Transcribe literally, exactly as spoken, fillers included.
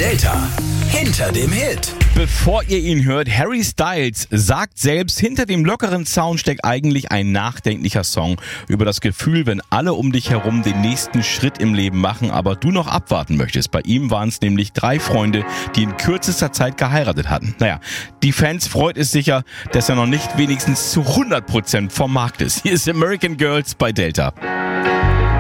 Delta hinter dem Hit. Bevor ihr ihn hört, Harry Styles sagt selbst, hinter dem lockeren Sound steckt eigentlich ein nachdenklicher Song über das Gefühl, wenn alle um dich herum den nächsten Schritt im Leben machen, aber du noch abwarten möchtest. Bei ihm waren es nämlich drei Freunde, die in kürzester Zeit geheiratet hatten. Naja, die Fans freut es sicher, dass er noch nicht wenigstens zu hundert Prozent vom Markt ist. Hier ist American Girls bei Delta.